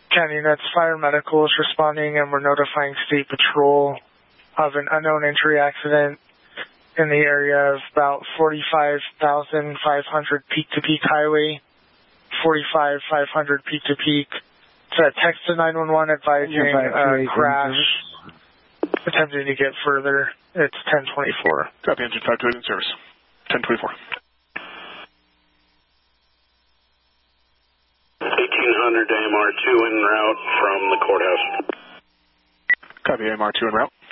County units, fire medical is responding, and we're notifying State Patrol of an unknown entry accident in the area of about 45,500 peak-to-peak highway, 45,500 peak-to-peak. So text to 911 advising crash, attempting to get further. It's 1024. Copy, engine 528 in service. 1024. 1800 AMR2 en route from the courthouse. Copy, AMR2 en route.